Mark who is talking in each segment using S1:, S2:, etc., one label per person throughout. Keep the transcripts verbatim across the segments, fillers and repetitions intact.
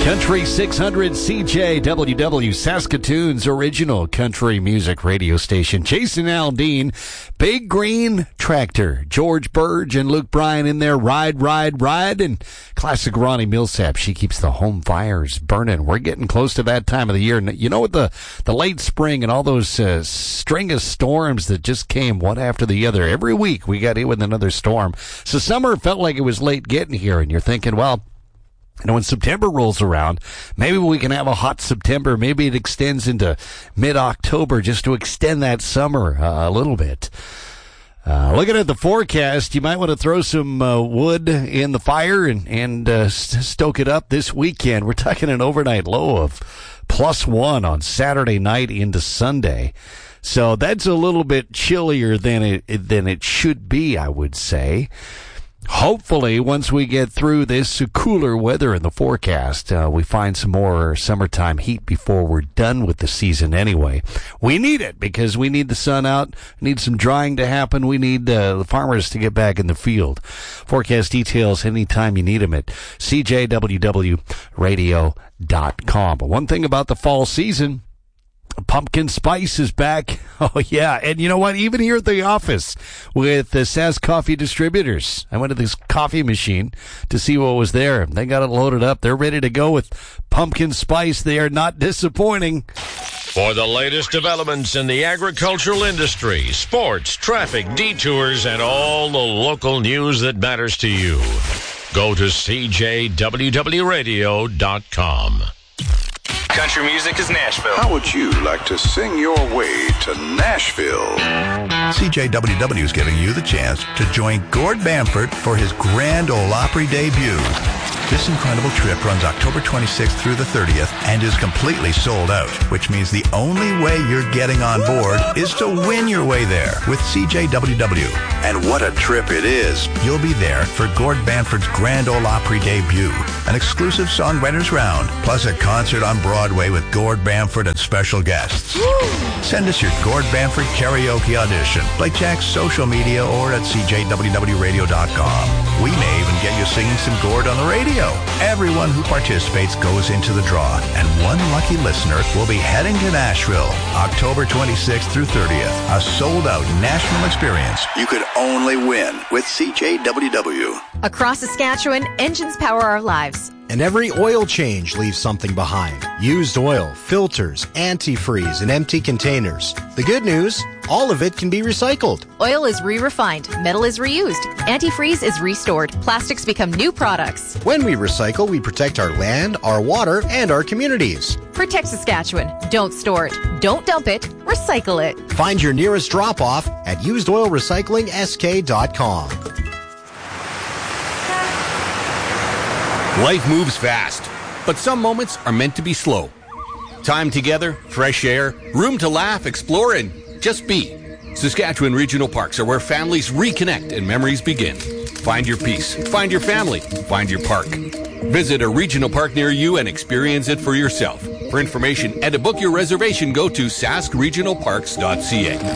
S1: Country six hundred C J W W, Saskatoon's original country music radio station. Jason Aldean, Big Green Tractor, George Burge and Luke Bryan in there, Ride, Ride, Ride, and classic Ronnie Millsap. She keeps the home fires burning. We're getting close to that time of the year. And you know, with the, the late spring and all those uh, string of storms that just came one after the other, every week we got hit with another storm. So summer felt like it was late getting here, and you're thinking, well, you know, when September rolls around, maybe we can have a hot September. Maybe it extends into mid-October just to extend that summer uh, a little bit. Uh, looking at the forecast, you might want to throw some uh, wood in the fire and, and uh, stoke it up this weekend. We're talking an overnight low of plus one on Saturday night into Sunday. So that's a little bit chillier than it, than it should be, I would say. Hopefully, once we get through this cooler weather in the forecast, uh, we find some more summertime heat before we're done with the season anyway. We need it because we need the sun out, need some drying to happen. We need uh, the farmers to get back in the field. Forecast details anytime you need them at C J W W radio dot com. But one thing about the fall season, pumpkin spice is back. Oh, yeah. And you know what? Even here at the office with the Sask Coffee Distributors, I went to this coffee machine to see what was there. They got it loaded up. They're ready to go with pumpkin spice. They are not disappointing.
S2: For the latest developments in the agricultural industry, sports, traffic, detours, and all the local news that matters to you, go to C J W W radio dot com.
S3: Country music is Nashville.
S4: How would you like to sing your way to Nashville?
S5: C J W W is giving you the chance to join Gord Bamford for his Grand Ole Opry debut. This incredible trip runs October twenty-sixth through the thirtieth and is completely sold out, which means the only way you're getting on board is to win your way there with C J W W.
S4: And what a trip it is.
S5: You'll be there for Gord Bamford's Grand Ole Opry debut, an exclusive songwriters round, plus a concert on Broadway with Gord Bamford and special guests. Woo! Send us your Gord Bamford karaoke audition, like Jack's social media or at C J W W radio dot com. We may even get you singing some Gord on the radio. Everyone who participates goes into the draw, and one lucky listener will be heading to Nashville, October twenty-sixth through thirtieth. A sold-out national experience.
S4: You could only win with C J W W.
S6: Across Saskatchewan, engines power our lives.
S7: And every oil change leaves something behind. Used oil, filters, antifreeze, and empty containers. The good news, all of it can be recycled.
S6: Oil is re-refined, metal is reused, antifreeze is restored, plastics become new products.
S7: When we recycle, we protect our land, our water, and our communities.
S6: Protect Saskatchewan. Don't store it. Don't dump it. Recycle it.
S7: Find your nearest drop-off at used oil recycling S K dot com.
S8: Life moves fast, but some moments are meant to be slow. Time together, fresh air, room to laugh, explore, and just be. Saskatchewan Regional Parks are where families reconnect and memories begin. Find your peace, find your family, find your park. Visit a regional park near you and experience it for yourself. For information and to book your reservation, go to sask regional parks dot c a.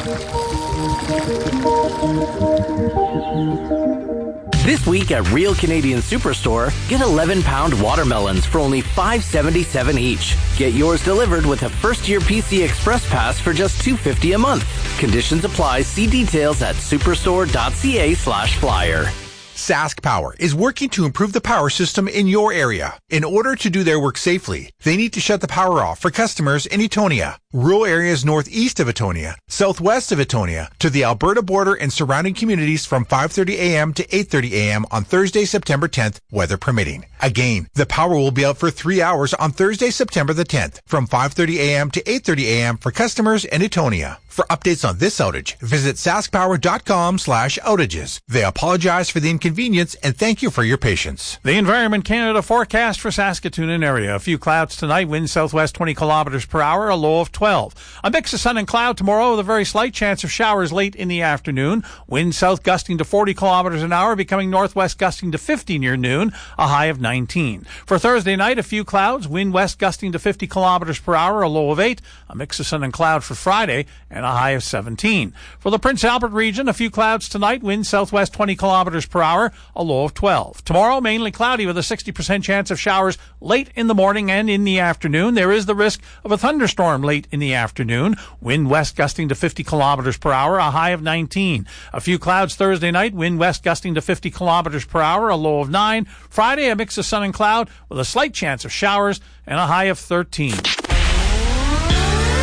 S9: This week at Real Canadian Superstore, get eleven pound watermelons for only five seventy-seven each. Get yours delivered with a first-year P C Express Pass for just two fifty a month. Conditions apply. See details at superstore dot c a slash flyer.
S10: Sask Power is working to improve the power system in your area. In order to do their work safely, they need to shut the power off for customers in Etonia, rural areas northeast of Etonia, southwest of Etonia, to the Alberta border and surrounding communities from five thirty a.m. to eight thirty a.m. on Thursday, September tenth, weather permitting. Again, the power will be out for three hours on Thursday, September the tenth, from five thirty a.m. to eight thirty a.m. for customers in Etonia. For updates on this outage, visit sask power dot com slash outages. They apologize for the inconvenience and thank you for your patience.
S11: The Environment Canada forecast for Saskatoon and area. A few clouds tonight, wind southwest twenty kilometers per hour, a low of twelve. A mix of sun and cloud tomorrow with a very slight chance of showers late in the afternoon. Wind south gusting to forty kilometers an hour, becoming northwest gusting to fifty near noon, a high of nine. nineteen. For Thursday night, a few clouds, wind west gusting to fifty kilometers per hour, a low of eight. A mix of sun and cloud for Friday, and a high of seventeen. For the Prince Albert region, a few clouds tonight, wind southwest twenty kilometers per hour, a low of twelve. Tomorrow, mainly cloudy with a sixty percent chance of showers late in the morning and in the afternoon. There is the risk of a thunderstorm late in the afternoon. Wind west gusting to fifty kilometers per hour, a high of nineteen. A few clouds Thursday night, wind west gusting to fifty kilometers per hour, a low of nine. Friday, a mix of sun and cloud with a slight chance of showers and a high of thirteen.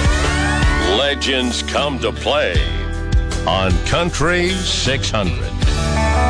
S2: Legends come to play on Country six hundred.